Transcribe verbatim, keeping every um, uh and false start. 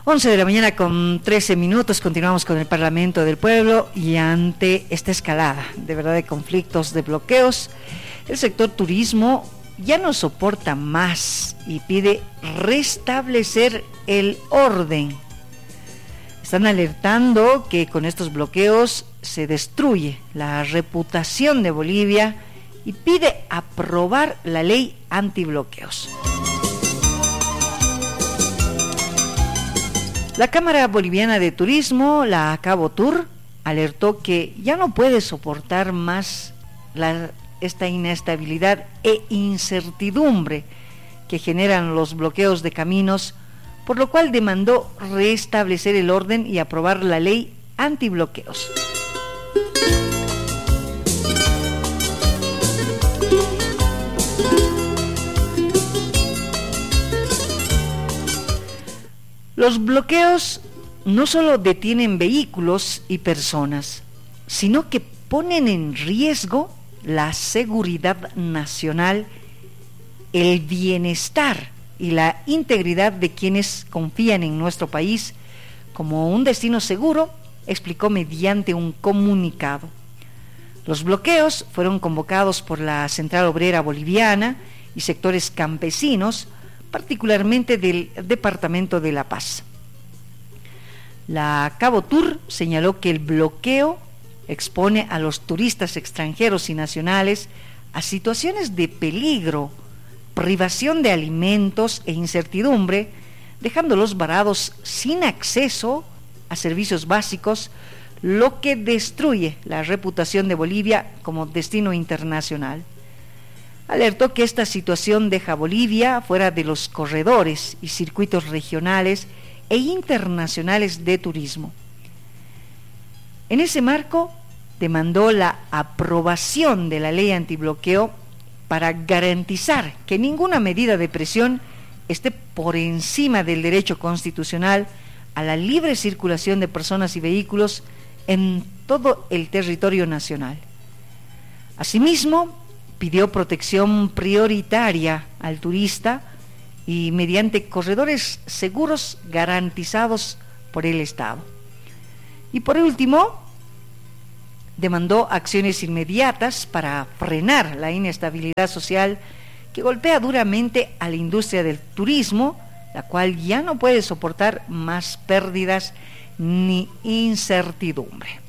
once de la mañana con trece minutos, continuamos con el Parlamento del Pueblo y ante esta escalada de verdad de conflictos, de bloqueos, el sector turismo ya no soporta más y pide restablecer el orden. Están alertando que con estos bloqueos se destruye la reputación de Bolivia y pide aprobar la ley antibloqueos. La Cámara Boliviana de Turismo, la Cabotur, alertó que ya no puede soportar más la, esta inestabilidad e incertidumbre que generan los bloqueos de caminos, por lo cual demandó restablecer el orden y aprobar la ley antibloqueos. Los bloqueos no solo detienen vehículos y personas, sino que ponen en riesgo la seguridad nacional, el bienestar y la integridad de quienes confían en nuestro país como un destino seguro, explicó mediante un comunicado. Los bloqueos fueron convocados por la Central Obrera Boliviana y sectores campesinos, particularmente del Departamento de La Paz. La Cabotur señaló que el bloqueo expone a los turistas extranjeros y nacionales a situaciones de peligro, privación de alimentos e incertidumbre, dejándolos varados sin acceso a servicios básicos, lo que destruye la reputación de Bolivia como destino internacional. Alertó que esta situación deja a Bolivia fuera de los corredores y circuitos regionales e internacionales de turismo. En ese marco, demandó la aprobación de la ley antibloqueo para garantizar que ninguna medida de presión esté por encima del derecho constitucional a la libre circulación de personas y vehículos en todo el territorio nacional. Asimismo, pidió protección prioritaria al turista y mediante corredores seguros garantizados por el Estado. Y por último, demandó acciones inmediatas para frenar la inestabilidad social que golpea duramente a la industria del turismo, la cual ya no puede soportar más pérdidas ni incertidumbre.